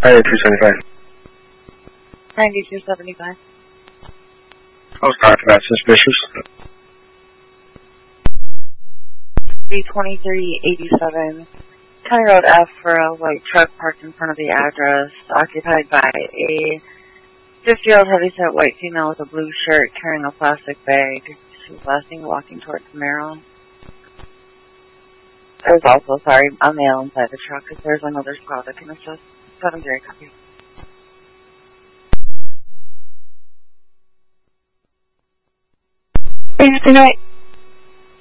Highway 275. 9275. I was talking about suspicious. 2387. County Road F for a white truck parked in front of the address, occupied by a 50-year-old heavyset white female with a blue shirt carrying a plastic bag. She was last seen walking towards Camaro. There's also, a male inside the truck. If there's another squad that can assist, 7-0 copy. Good night.